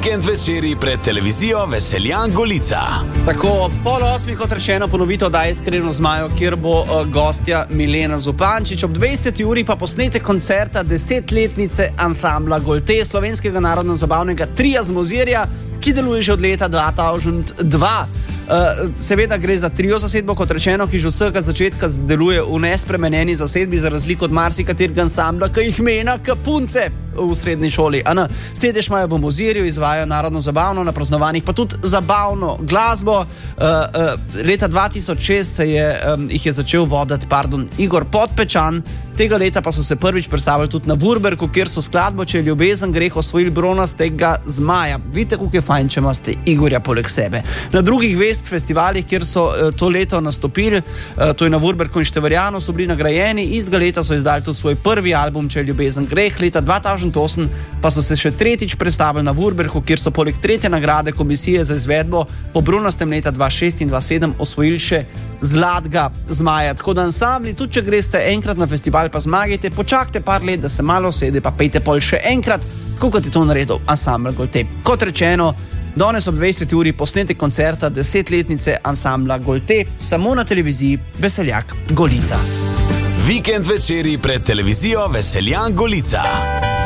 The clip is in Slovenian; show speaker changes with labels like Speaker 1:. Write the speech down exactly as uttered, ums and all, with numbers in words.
Speaker 1: Vikend večeri pred televizijo Veseljan Golica.
Speaker 2: Tako, pol osmih, kot rečeno, ponovitev oddaje Iskreno zmajo, kjer bo uh, gostja Milena Zupančič. Ob dvajseti uri pa posnetek koncerta desetletnice ansambla Golte, slovenskega narodno-zabavnega tria z Mozirja, ki deluje že od leta dva tisoč dva. Uh, seveda gre za trio zasedbo, kot rečeno, ki že od vsega začetka deluje v nespremenjeni zasedbi, za razliko od marsikaterega ansambla, ki jih mena k punce v srednji šoli. Ana, sedež imajo v Mozirju, izvajajo narodno zabavno, na praznovanjih pa tudi zabavno glasbo. Uh, uh, leta dva tisoč šest se je, um, jih je začel voditi pardon, Igor Podpečan, tega leta pa so se prvič predstavili tudi na Vurberku, kjer so skladbo Če je ljubezen greh osvojili bronastega zmaja. Vidite, kako je fajn, če imate Igorja poleg sebe. Na drugih vest festivalih, kjer so uh, to leto nastopili, uh, to je na Vurberku in Števerjanu, so bili nagrajeni. Istega leta so izdali tudi svoj prvi album Če je ljubezen greh, leta dva tisoč osem pa so se še tretjič predstavili na Vurberku, kjer so poleg tretje nagrade komisije za izvedbo po brunastem leta dva tisoč šest in dva tisoč sedem osvojili še zlatega zmaja. Tako da ansambli, tudi če greste enkrat na festival, pa zmagajte, počakajte par let, da se malo sede, pa pejte pol še enkrat, tako kot je to naredil ansambl Golte. Kot rečeno, danes ob dvajseti uri posnetek koncerta desetletnice ansambla Golte, samo na televiziji Veseljak Golica.
Speaker 1: Vikend večeri pred televizijo Veseljan Golica.